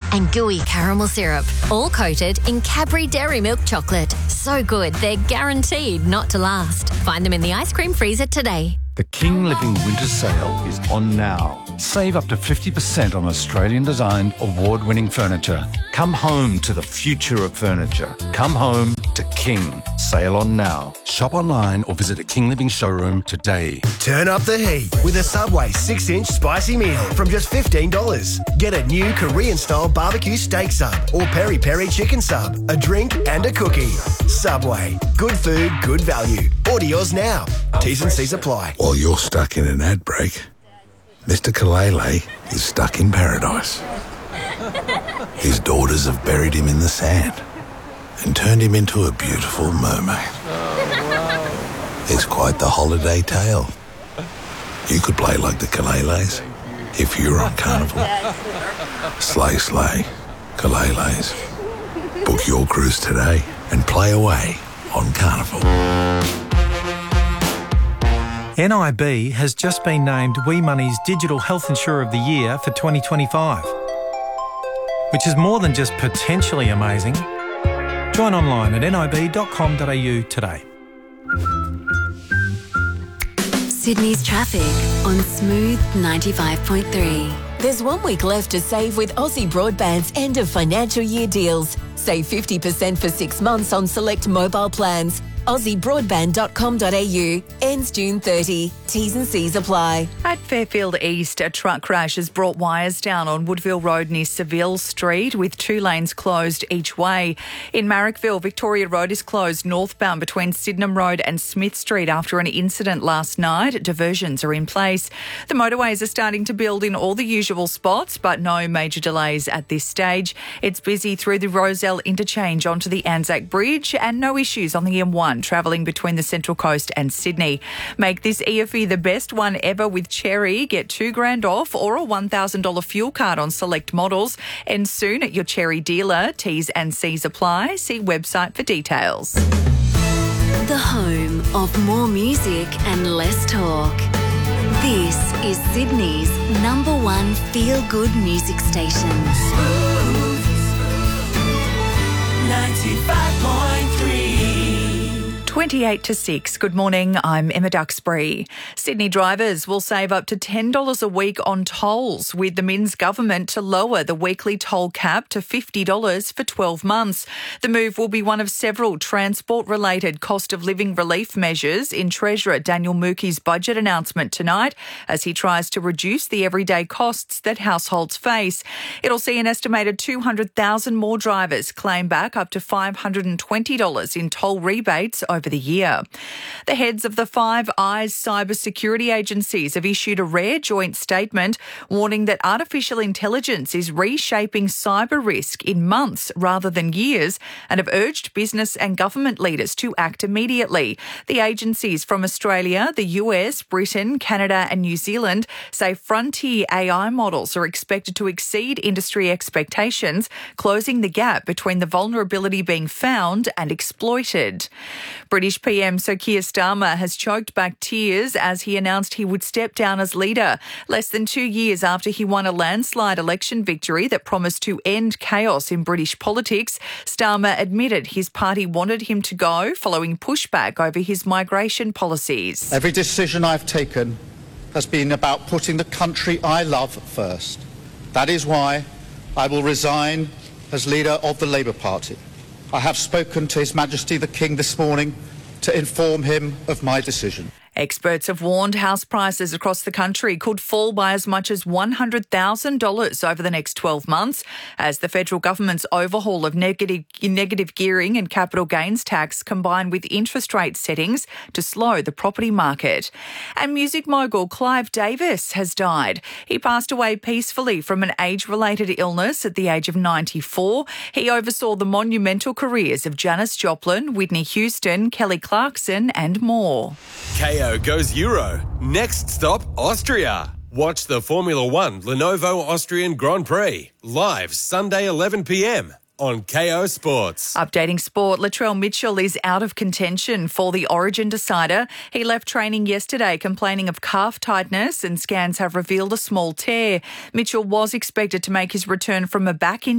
and gooey caramel syrup, all coated in Cadbury Dairy Milk chocolate. So good, they're guaranteed not to last. Find them in the ice cream freezer today. The King Living Winter Sale is on now. Save up to 50% on Australian-designed, award-winning furniture. Come home to the future of furniture. Come home to King. Sale on now. Shop online or visit a King Living showroom today. Turn up the heat with a Subway 6-inch spicy meal from just $15. Get a new Korean-style barbecue steak sub or peri-peri chicken sub, a drink and a cookie. Subway. Good food, good value. Order yours now. T's and C's apply. While you're stuck in an ad break, Mr. Kalele is stuck in paradise. His daughters have buried him in the sand and turned him into a beautiful mermaid. It's quite the holiday tale. You could play like the Kaleles if you were on Carnival. Slay, slay, Kaleles. Book your cruise today and play away on Carnival. NIB has just been named WeMoney's Digital Health Insurer of the Year for 2025, which is more than just potentially amazing. Join online at nib.com.au today. Sydney's traffic on Smooth 95.3. There's 1 week left to save with Aussie Broadband's end of financial year deals. Save 50% for 6 months on select mobile plans. AussieBroadband.com.au ends June 30. T's and C's apply. At Fairfield East, a truck crash has brought wires down on Woodville Road near Seville Street, with 2 lanes closed each way. In Marrickville, Victoria Road is closed northbound between Sydenham Road and Smith Street after an incident last night. Diversions are in place. The motorways are starting to build in all the usual spots, but no major delays at this stage. It's busy through the Rozelle interchange onto the Anzac Bridge, and no issues on the M1 travelling between the Central Coast and Sydney. Make this EFE the best one ever with Cherry. Get $2,000 off or a $1,000 fuel card on select models. And soon at your Cherry dealer. T's and C's apply. See website for details. The home of more music and less talk. This is Sydney's #1 feel-good music station. 95.3. 28 to 6. Good morning, I'm Emma Duxbury. Sydney drivers will save up to $10 a week on tolls, with the Minns government to lower the weekly toll cap to $50 for 12 months. The move will be one of several transport-related cost of living relief measures in Treasurer Daniel Mookie's budget announcement tonight, as he tries to reduce the everyday costs that households face. It'll see an estimated 200,000 more drivers claim back up to $520 in toll rebates over the year. The heads of the Five Eyes cybersecurity agencies have issued a rare joint statement warning that artificial intelligence is reshaping cyber risk in months rather than years, and have urged business and government leaders to act immediately. The agencies from Australia, the US, Britain, Canada and New Zealand say frontier AI models are expected to exceed industry expectations, closing the gap between the vulnerability being found and exploited. British PM Sir Keir Starmer has choked back tears as he announced he would step down as leader, less than 2 years after he won a landslide election victory that promised to end chaos in British politics. Starmer admitted his party wanted him to go following pushback over his migration policies. Every decision I've taken has been about putting the country I love first. That is why I will resign as leader of the Labour Party. I have spoken to His Majesty the King this morning to inform him of my decision. Experts have warned house prices across the country could fall by as much as $100,000 over the next 12 months as the federal government's overhaul of negative gearing and capital gains tax combine with interest rate settings to slow the property market. And music mogul Clive Davis has died. He passed away peacefully from an age-related illness at the age of 94. He oversaw the monumental careers of Janis Joplin, Whitney Houston, Kelly Clarkson and more. KO goes Euro. Next stop, Austria. Watch the Formula One Lenovo Austrian Grand Prix live Sunday 11 p.m. on KO Sports. Updating sport, Latrell Mitchell is out of contention for the Origin decider. He left training yesterday complaining of calf tightness, and scans have revealed a small tear. Mitchell was expected to make his return from a back injury